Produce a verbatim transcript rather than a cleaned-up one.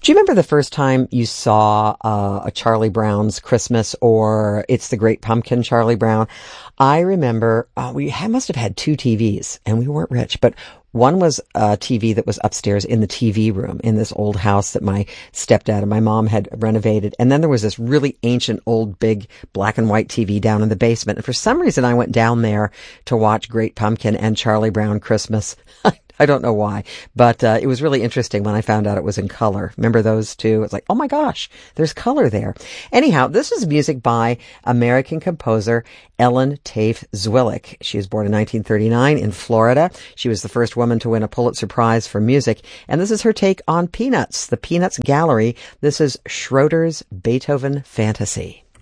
Do you remember the first time you saw uh, a Charlie Brown's Christmas or It's the Great Pumpkin, Charlie Brown? I remember uh, we had, must have had two T Vs, and we weren't rich, but one was a T V that was upstairs in the T V room in this old house that my stepdad and my mom had renovated. And then there was this really ancient, old, big black and white T V down in the basement. And for some reason, I went down there to watch Great Pumpkin and Charlie Brown Christmas. I don't know why, but uh, it was really interesting when I found out it was in color. Remember those two? It's like, oh my gosh, there's color there. Anyhow, this is music by American composer Ellen Tafe Zwillich. She was born in nineteen thirty-nine in Florida. She was the first woman to win a Pulitzer Prize for music, and this is her take on Peanuts, the Peanuts Gallery. This is Schroeder's Beethoven Fantasy.